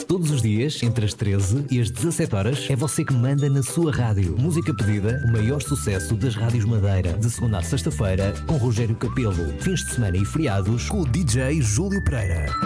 Todos os dias, entre as 13 e as 17 horas, é você que manda na sua rádio. Música pedida, o maior sucesso das rádios Madeira. De segunda à sexta-feira, com Rogério Capelo. Fins de semana e feriados, com o DJ Júlio Pereira.